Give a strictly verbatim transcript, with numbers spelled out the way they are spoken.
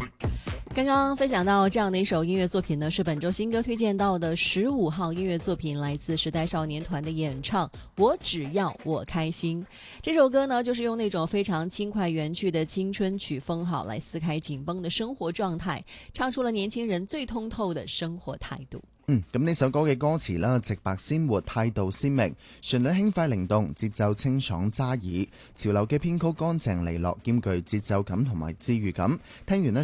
刚刚分享到这样的一首音乐作品呢，是本周新歌推荐到的十五号音乐作品，来自时代少年团的演唱《我只要我开心》。这首歌呢，就是用那种非常轻快原趣的青春曲风好来撕開緊繃的生活狀態，唱出了年輕人最通透的生活態度。 嗯，咁呢首歌嘅歌詞啦，直白鮮活，態度鮮明，旋律輕快靈動，節奏清爽揸耳，潮流嘅編曲乾淨利落，兼具節奏感同埋治癒感。聽完呢